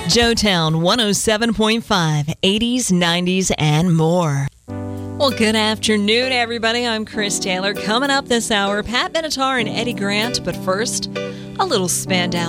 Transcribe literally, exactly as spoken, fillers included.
Joetown one oh seven point five, eighties, nineties, and more. Well, good afternoon, everybody. I'm Chris Taylor. Coming up this hour, Pat Benatar and Eddie Grant. But first, a little Spandau